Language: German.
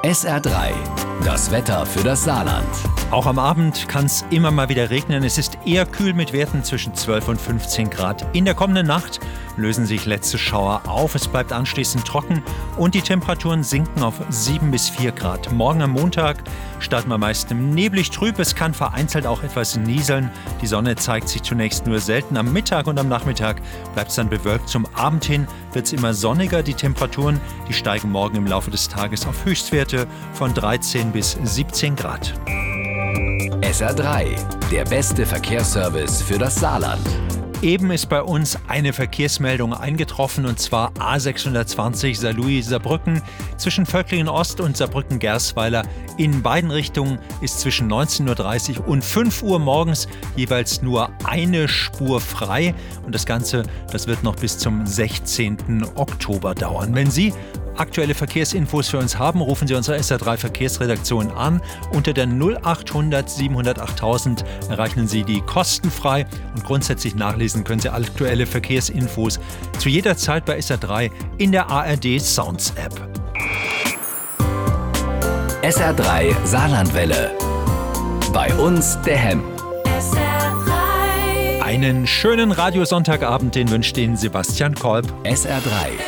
SR3, das Wetter für das Saarland. Auch am Abend kann es immer mal wieder regnen. Es ist eher kühl mit Werten zwischen 12 und 15 Grad. In der kommenden Nacht lösen sich letzte Schauer auf. Es bleibt anschließend trocken und die Temperaturen sinken auf 7 bis 4 Grad. Morgen am Montag starten wir meist neblig trüb. Es kann vereinzelt auch etwas nieseln. Die Sonne zeigt sich zunächst nur selten. Am Mittag und am Nachmittag bleibt es dann bewölkt. Zum Abend hin wird es immer sonniger. Die Temperaturen, die steigen morgen im Laufe des Tages auf Höchstwerte von 13 bis 17 Grad. SR3, der beste Verkehrsservice für das Saarland. Eben ist bei uns eine Verkehrsmeldung eingetroffen, und zwar A620 Saarlouis-Saarbrücken zwischen Völklingen Ost und Saarbrücken-Gersweiler. In beiden Richtungen ist zwischen 19.30 Uhr und 5 Uhr morgens jeweils nur eine Spur frei. Und das Ganze, das wird noch bis zum 16. Oktober dauern. Wenn Sie aktuelle Verkehrsinfos für uns haben, rufen Sie unsere SR3 Verkehrsredaktion an. Unter der 0800 700 8000 erreichen Sie die kostenfrei, und grundsätzlich nachlesen können Sie aktuelle Verkehrsinfos zu jeder Zeit bei SR3 in der ARD Sounds App. SR3 Saarlandwelle. Bei uns der Hemm. Einen schönen Radiosonntagabend, den wünscht Ihnen Sebastian Kolb. SR3